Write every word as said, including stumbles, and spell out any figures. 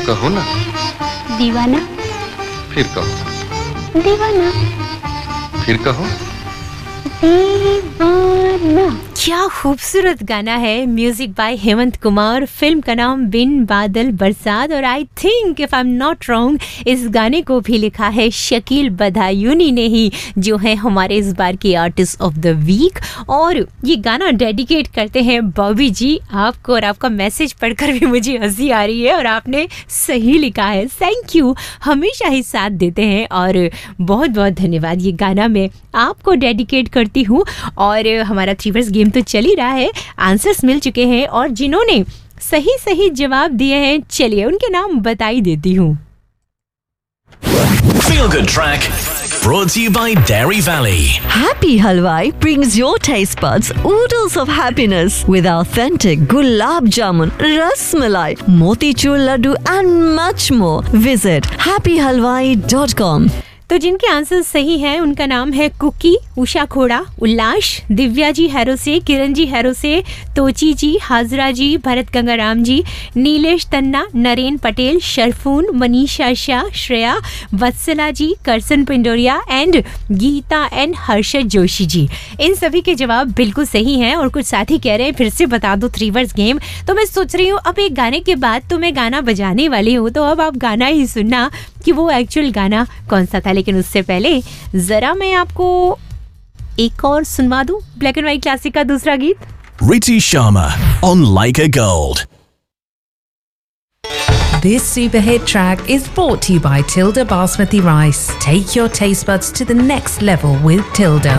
कहो ना। दीवाना। फिर कहो। दीवाना। फिर कहो। दीवाना। क्या खूबसूरत गाना है, music by Hemant Kumar, film का नाम बिन बादल बरसात। और I think if I am not wrong, इस गाने को भी लिखा है शकील बदायूनी ने ही, जो है हमारे इस बार के आर्टिस्ट ऑफ द वीक। और ये गाना डेडिकेट करते हैं बॉबी जी आपको, और आपका मैसेज पढ़कर भी मुझे हंसी आ रही है और आपने सही लिखा है। थैंक यू, हमेशा ही साथ देते हैं और बहुत बहुत धन्यवाद। ये गाना मैं आपको डेडिकेट करती हूँ। और हमारा थ्री वर्ड्स गेम तो चल ही रहा है, आंसर्स मिल चुके हैं और जिन्होंने सही सही जवाब दिए हैं, चलिए उनके नाम बता ही देती हूँ। Feel Good Track brought to you by Dairy Valley. Happy Halwai brings your taste buds oodles of happiness with authentic gulab jamun, ras malai, motichur laddu and much more. Visit happy halwai dot com. तो जिनके answer सही हैं उनका नाम है cookie, Usha खोड़ा, उल्लास, Divya ji harrow से, Kiran ji harrow से, तोची जी, हाजरा जी, भरत गंगाराम जी, नीलेश तन्ना, नरेन पटेल, शरफून, मनीषा शाह, श्रेया, वत्सला जी, करसन Pindoria and Gita and Harshad Joshi ji. इन सभी के जवाब बिल्कुल सही हैं और कुछ साथी कह रहे हैं फिर से बता दो थ्री वर्ड्स गेम। तो मैं सोच रही हूँ अब एक गाने के बाद तो मैं गाना बजाने वाली हूँ, तो अब आप गाना ही सुनना कि वो एक्चुअल गाना कौन सा था। लेकिन उससे पहले जरा मैं आपको एक और सुनवा दूं ब्लैक एंड व्हाइट क्लासिक का दूसरा गीत। Ritu Sharma on Like a Gold. This super hit track is brought to you by Tilda Basmati Rice. Take your taste buds to the next level with Tilda.